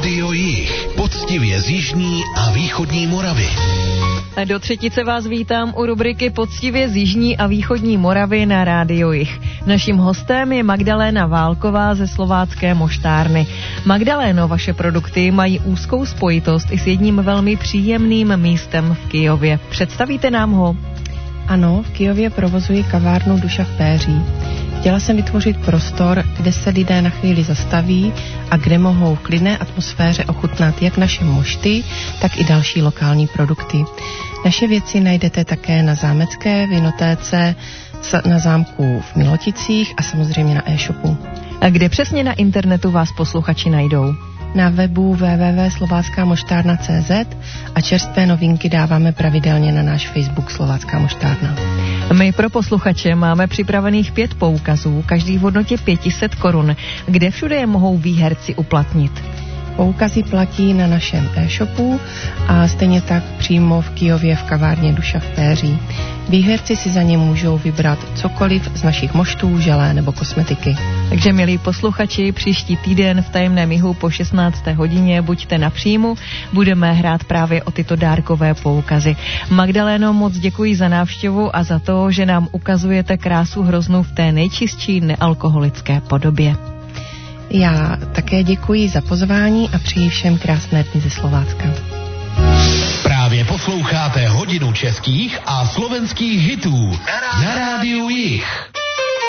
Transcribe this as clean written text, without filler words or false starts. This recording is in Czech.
Rádio Jih, poctivě z jižní a východní Moravy. Do třetice vás vítám u rubriky Poctivě z jižní a východní Moravy na Rádio Jih. Naším hostem je Magdaléna Válková ze Slovácké moštárny. Magdaléno, vaše produkty mají úzkou spojitost i s jedním velmi příjemným místem v Kyjově. Představíte nám ho? Ano, v Kyjově provozuji kavárnu Duša v Péří. Chtěla jsem vytvořit prostor, kde se lidé na chvíli zastaví a kde mohou v klidné atmosféře ochutnat jak naše mošty, tak i další lokální produkty. Naše věci najdete také na zámecké vinotéce, na zámku v Miloticích a samozřejmě na e-shopu. A kde přesně na internetu vás posluchači najdou? Na webu www.slováckamoštárna.cz a čerstvé novinky dáváme pravidelně na náš Facebook Slovácká moštárna. My pro posluchače máme připravených 5 poukazů, každý v hodnotě 500 korun. Kde všude je mohou výherci uplatnit? Poukazy platí na našem e-shopu a stejně tak přímo v Kyjově v kavárně Duša v Péří. Výherci si za ně můžou vybrat cokoliv z našich moštů, želé nebo kosmetiky. Takže milí posluchači, příští týden v Tajemném jihu po 16. hodině buďte na příjmu, budeme hrát právě o tyto dárkové poukazy. Magdaléno, moc děkuji za návštěvu a za to, že nám ukazujete krásu Hroznu v té nejčistší nealkoholické podobě. Já také děkuji za pozvání a přeji všem krásné dny ze Slovácka. Právě posloucháte hodinu českých a slovenských hitů na Rádiu Jih.